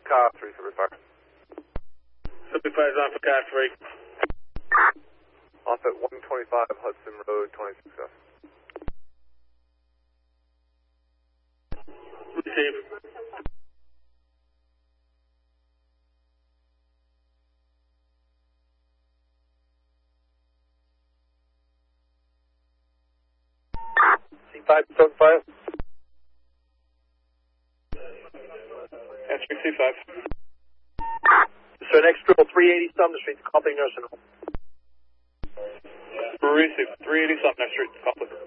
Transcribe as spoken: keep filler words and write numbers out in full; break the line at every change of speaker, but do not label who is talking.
car three seventy-five.
seventy-five is on for car three.
Off at one twenty-five Hudson Road, twenty-six F.
Receive.
C five seven five.
Answering C five.
So next triple three eighty Sumner Street, Copley Nursing Home.
Receive. three eighty Sumner Street, Copley.